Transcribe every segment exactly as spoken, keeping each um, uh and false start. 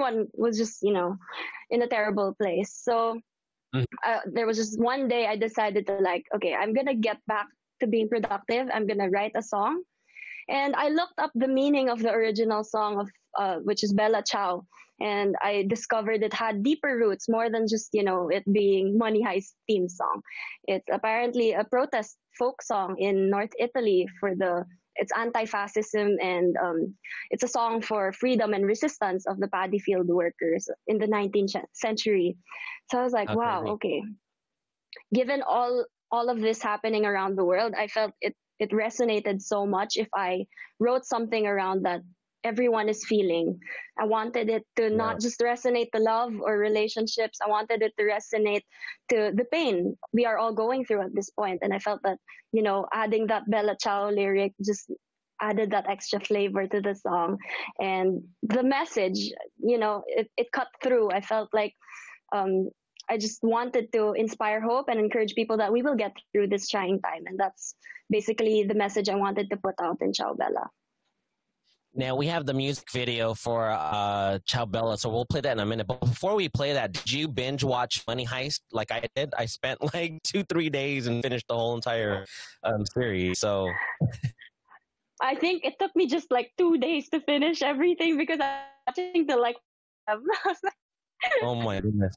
everyone was just, you know, in a terrible place. So uh, there was just one day I decided to like, okay, I'm going to get back to being productive. I'm going to write a song. And I looked up the meaning of the original song of, uh, which is Bella Ciao. And I discovered it had deeper roots, more than just, you know, it being Money Heist theme song. It's apparently a protest folk song in North Italy for the, it's anti-fascism, and um, it's a song for freedom and resistance of the paddy field workers in the nineteenth century. So I was like, Okay. wow, okay. Given all all of this happening around the world, I felt it it resonated so much if I wrote something around that everyone is feeling. I wanted it to Yeah. not just resonate to love or relationships. I wanted it to resonate to the pain we are all going through at this point. And I felt that, you know, adding that Bella Ciao lyric just added that extra flavor to the song. And the message, you know, it, it cut through. I felt like um, I just wanted to inspire hope and encourage people that we will get through this trying time. And that's basically the message I wanted to put out in Ciao Bella. Now, we have the music video for uh, Ciao Bella, so we'll play that in a minute. But before we play that, did you binge watch Money Heist like I did? I spent like two, three days and finished the whole entire um, series. So I think it took me just like two days to finish everything because I'm watching the like. oh my goodness.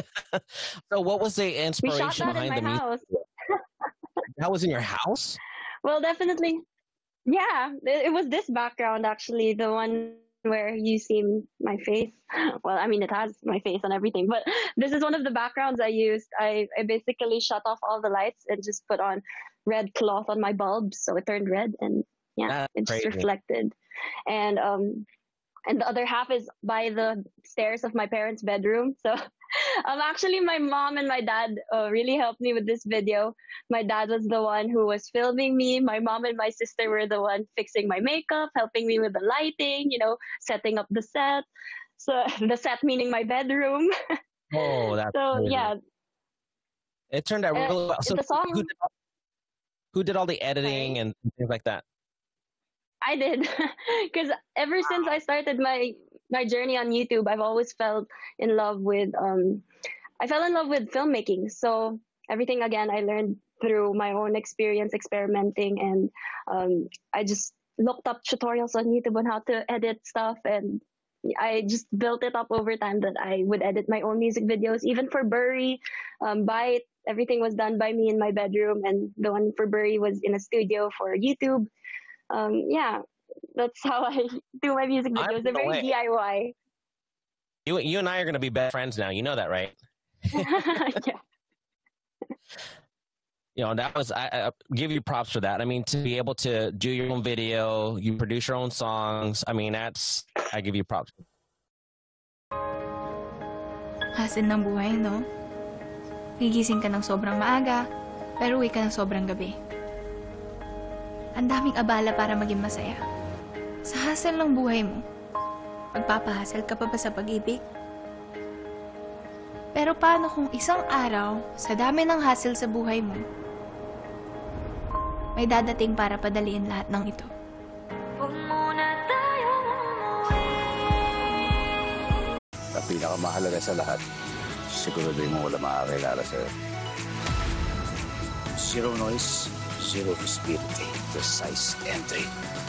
So what was the We inspiration shot that behind in the my music? house. That was in your house? Well, definitely. Yeah, it, it was this background actually, the one where you see my face. Well, I mean, it has my face and everything, but this is one of the backgrounds I used. I, I basically shut off all the lights and just put on red cloth on my bulbs, so it turned red, and yeah, That's it just crazy. reflected. And um, and the other half is by the stairs of my parents' bedroom. So um, actually, my mom and my dad uh, really helped me with this video. My dad was the one who was filming me. My mom and my sister were the one fixing my makeup, helping me with the lighting, you know, setting up the set. So the set meaning my bedroom. Oh, that's So crazy. yeah, It turned out uh, really well. So the song who did, who did all the editing sorry, and things like that? I did, because ever since I started my my journey on YouTube, I've always felt in love with um, I fell in love with filmmaking. So everything again I learned through my own experience experimenting, and um, I just looked up tutorials on YouTube on how to edit stuff, and I just built it up over time that I would edit my own music videos, even for Bury, um, Byte. Everything was done by me in my bedroom, and the one for Bury was in a studio for YouTube. Um, yeah, that's how I do my music I'm videos. They're blown very away. D I Y. You, you and I are going to be best friends now. You know that, right? Yeah. You know, that was, I, I give you props for that. I mean, to be able to do your own video, you produce your own songs. I mean, that's, I give you props. Hassle ng buhay, no? Gigising ka ng sobrang maaga, pero uwi ka ng sobrang gabi. Ang daming abala para maging masaya. Sa hassle ng buhay mo, magpapahassle ka pa ba sa pag-ibig? Pero paano kung isang araw, sa dami ng hassle sa buhay mo, may dadating para padaliin lahat ng ito? Huwag muna tayong umuwi. Ang pinakamahalaga sa lahat, siguraduhin mo wala makakilala sa'yo. Zero noise, zero visibility, precise entry.